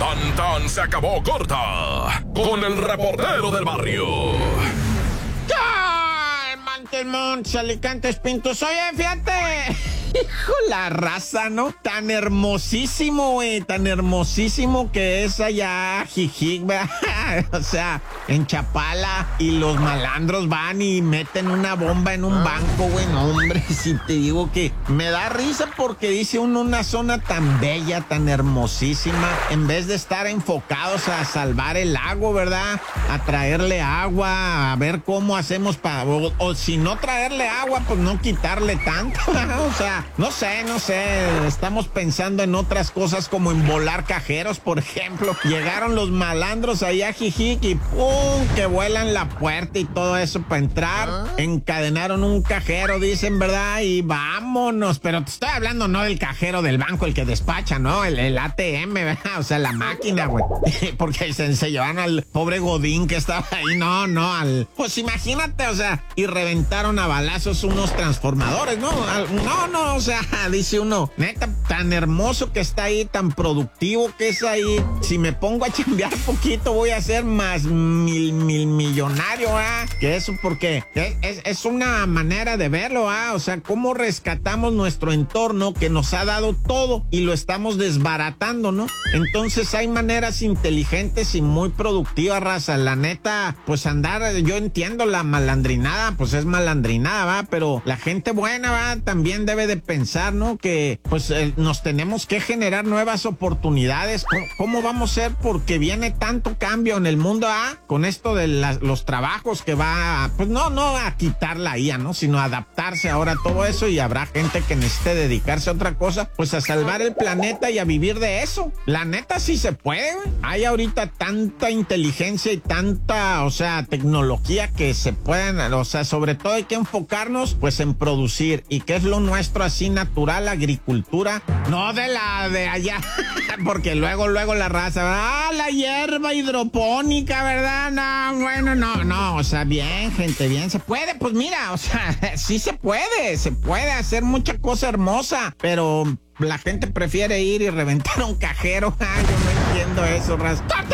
Tan tan se acabó corta con el reportero del barrio. Montes, Alicantes, Pintos. Oye, fíjate. Hijo, la raza, ¿no? Tan hermosísimo, güey. Tan hermosísimo que es allá Jijic, ¿verdad? O sea, en Chapala. Y los malandros van y meten una bomba en un banco, güey. No, hombre, si te digo que me da risa porque dice uno una zona tan bella, tan hermosísima. En vez de estar enfocados a salvar el lago, ¿verdad? A traerle agua, a ver cómo hacemos para... O si no traerle agua, pues no quitarle tanto. O sea, no sé, estamos pensando en otras cosas como en volar cajeros, por ejemplo. Llegaron los malandros ahí a Jijic y ¡pum! Que vuelan la puerta y todo eso para entrar. Encadenaron un cajero, dicen, ¿verdad? Y vámonos. Pero te estoy hablando no del cajero del banco, el que despacha, ¿no? El ATM, ¿verdad? O sea, la máquina, güey. Porque se llevan al pobre Godín que estaba ahí. No, pues imagínate, o sea, y reventaron a balazos unos transformadores, ¿no? No, o sea, dice uno, neta, tan hermoso que está ahí, tan productivo que es ahí. Si me pongo a chambear poquito, voy a ser más millonario, ¿ah? Que eso porque es una manera de verlo, ¿ah? O sea, cómo rescatamos nuestro entorno que nos ha dado todo y lo estamos desbaratando, ¿no? Entonces hay maneras inteligentes y muy productivas, raza. La neta, pues yo entiendo la malandrinada, pues es malandrinada, ¿va? Pero la gente buena, ¿va? También debe de pensar, ¿no? Que pues nos tenemos que generar nuevas oportunidades. ¿Cómo vamos a ser? Porque viene tanto cambio en el mundo, ¿ah? Con esto de los trabajos que va, pues no a quitar la IA, ¿no? Sino a adaptarse ahora a todo eso y habrá gente que necesite dedicarse a otra cosa, pues a salvar el planeta y a vivir de eso. La neta sí se puede, güey. Hay ahorita tanta inteligencia y tanta, o sea, tecnología que se pueden, o sea, sobre todo hay que enfocarnos pues en producir. ¿Y qué es lo nuestro así natural? Agricultura, no de la de allá, porque luego la raza, la hierba hidropónica, ¿verdad? No, bueno, no, o sea, bien, gente, bien, se puede, pues mira, o sea, sí se puede hacer mucha cosa hermosa, pero la gente prefiere ir y reventar un cajero. Yo no entiendo eso, raza.